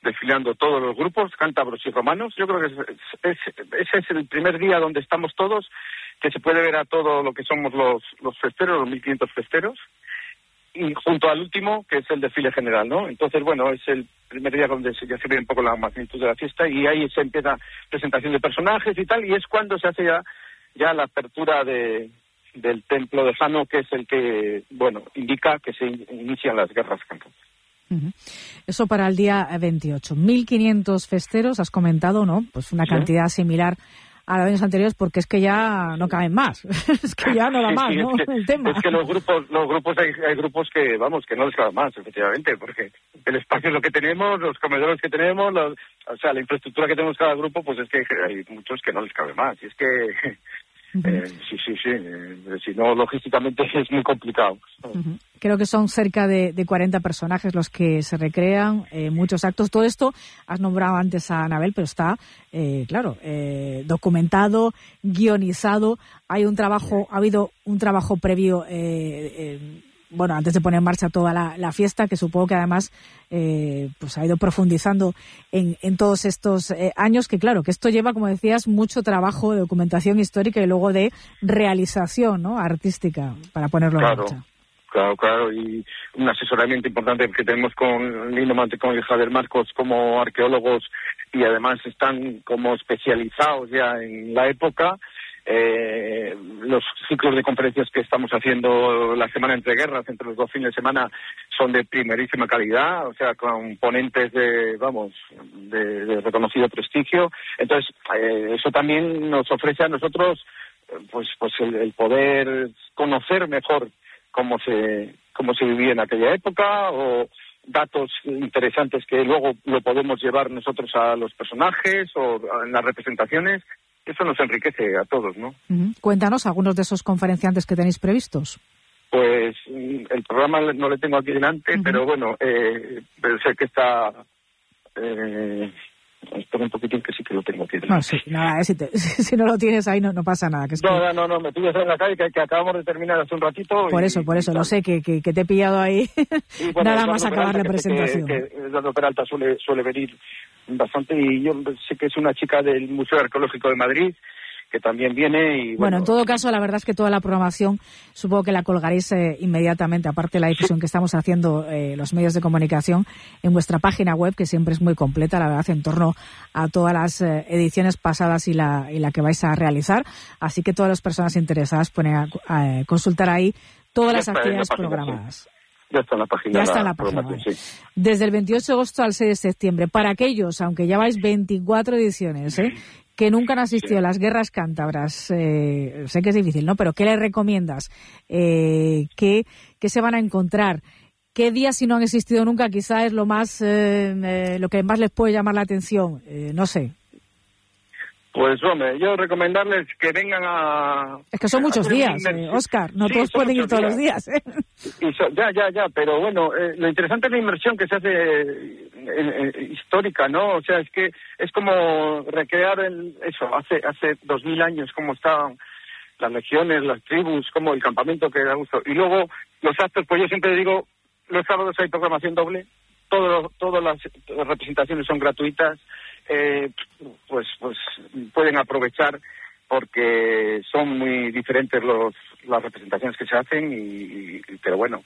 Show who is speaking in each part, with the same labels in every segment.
Speaker 1: desfilando todos los grupos, cántabros y romanos. Yo creo que ese es el primer día donde estamos todos, que se puede ver a todo lo que somos los festeros, los 1.500 festeros, y junto al último, que es el desfile general, ¿no? Entonces, bueno, es el primer día donde ya se ve un poco la magnitud de la fiesta, y ahí se empieza presentación de personajes y tal, y es cuando se hace ya la apertura del templo de Jano, que es el que, bueno, indica que se inician las guerras cántabras.
Speaker 2: Eso para el día 28. 1.500 festeros, has comentado, ¿no? Pues una cantidad similar a los años anteriores, porque es que ya no caben más. Es que ya no da más, ¿no? El tema.
Speaker 1: Es que los grupos hay grupos que, vamos, que no les cabe más, efectivamente, porque el espacio es lo que tenemos, los comedores que tenemos, o sea, la infraestructura que tenemos cada grupo, pues es que hay muchos que no les cabe más. Y es que... sí. Si no, logísticamente es muy complicado.
Speaker 2: Creo que son cerca de 40 personajes los que se recrean, muchos actos. Todo esto, has nombrado antes a Anabel, pero está, documentado, guionizado. Ha habido un trabajo previo, antes de poner en marcha toda la fiesta, que supongo que además pues ha ido profundizando en todos estos años, que claro, que esto lleva, como decías, mucho trabajo de documentación histórica y luego de realización, ¿no?, artística, para ponerlo en marcha.
Speaker 1: Claro, y un asesoramiento importante que tenemos con Lino Mantecón y Javier Marcos como arqueólogos, y además están como especializados ya en la época. Los ciclos de conferencias que estamos haciendo la semana entre guerras, entre los 2 fines de semana, son de primerísima calidad, o sea, con ponentes de reconocido prestigio. Entonces, eso también nos ofrece a nosotros pues el poder conocer mejor cómo se vivía en aquella época, o datos interesantes que luego lo podemos llevar nosotros a los personajes o en las representaciones. Eso nos enriquece a todos, ¿no?
Speaker 2: Cuéntanos algunos de esos conferenciantes que tenéis previstos.
Speaker 1: Pues el programa no lo tengo aquí delante, pero bueno, pero sé que está... Espera un poquitín, que sí que lo tengo aquí delante.
Speaker 2: No, sí, nada, si no lo tienes ahí no pasa nada. Que es
Speaker 1: No, me pillas en la calle, que acabamos de terminar hace un ratito.
Speaker 2: Por eso, lo sé, que te he pillado ahí.
Speaker 1: Y, bueno,
Speaker 2: nada más acabar la presentación.
Speaker 1: Que Eduardo Peralta suele venir bastante, y yo sé que es una chica del Museo Arqueológico de Madrid, que también viene. Y
Speaker 2: bueno, en todo caso, la verdad es que toda la programación supongo que la colgaréis inmediatamente, aparte de la difusión que estamos haciendo los medios de comunicación, en vuestra página web, que siempre es muy completa, la verdad, en torno a todas las ediciones pasadas y la que vais a realizar. Así que todas las personas interesadas pueden a consultar ahí todas las actividades programadas.
Speaker 1: Ya está en la página.
Speaker 2: Ya está en la página. Sí. Desde el 28 de agosto al 6 de septiembre. Para aquellos, aunque ya vais 24 ediciones, que nunca han asistido a las guerras cántabras, sé que es difícil, ¿no? Pero ¿qué les recomiendas? ¿Qué se van a encontrar? ¿Qué días, si no han existido nunca, quizá es lo que más les puede llamar la atención? No sé.
Speaker 1: Pues, hombre, yo recomendarles que vengan a...
Speaker 2: Es que son muchos días, Óscar, no todos pueden ir todos los días.
Speaker 1: Ya, pero bueno, lo interesante es la inmersión que se hace histórica, ¿no? O sea, es que es como recrear hace 2000 años, cómo estaban las legiones, las tribus, como el campamento que da gusto. Y luego, los actos, pues yo siempre digo, los sábados hay programación doble, todas las representaciones son gratuitas. Pues pueden aprovechar, porque son muy diferentes las representaciones que se hpues pero bueno,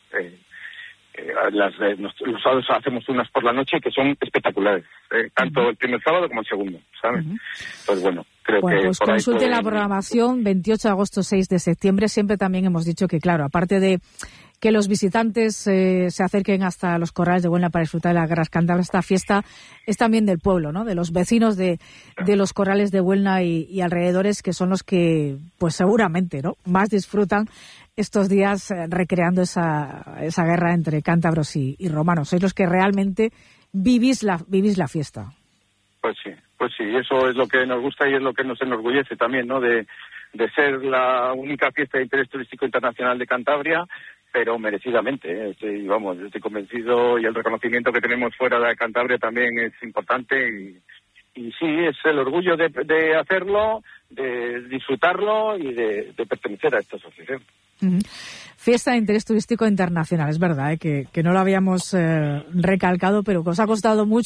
Speaker 1: los sábados hacemos unas por la noche que son espectaculares, tanto el primer sábado como el segundo, ¿sabes? Pues bueno, creo que
Speaker 2: pues consulte la programación 28 de agosto, 6 de septiembre. Siempre también hemos dicho que, claro, aparte de que los visitantes se acerquen hasta los corrales de Huelna para disfrutar de las guerras cántabras, esta fiesta es también del pueblo, ¿no? De los vecinos de los corrales de Huelna y alrededores, que son los que, pues seguramente, ¿no?, más disfrutan estos días recreando esa guerra entre cántabros y romanos. Sois los que realmente vivís la fiesta.
Speaker 1: Pues sí, eso es lo que nos gusta y es lo que nos enorgullece también, ¿no?, de ser la única fiesta de interés turístico internacional de Cantabria, pero merecidamente, estoy convencido, y el reconocimiento que tenemos fuera de Cantabria también es importante, y sí, es el orgullo de hacerlo, de disfrutarlo y de pertenecer a esta asociación.
Speaker 2: Fiesta de interés turístico internacional, es verdad, que no lo habíamos recalcado, pero que os ha costado mucho.